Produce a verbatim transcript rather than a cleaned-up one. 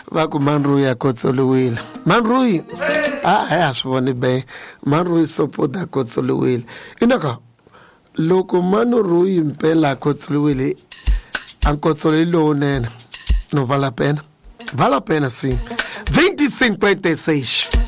va ku Manrui ya kotsoliwile. Manrui ah ha swi voni be Manrui support kotsoliwile. Inaka loko Manrui impela kotsoliwile ankotsolilo nene no vale a pena. Vale a pena sim. vinte e cinquenta e seis